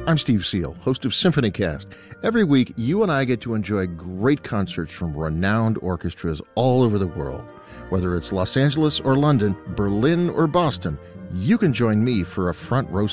I'm Steve Seal, host of SymphonyCast. Every week, you and I get to enjoy great concerts from renowned orchestras all over the world. Whether it's Los Angeles or London, Berlin or Boston, you can join me for a front row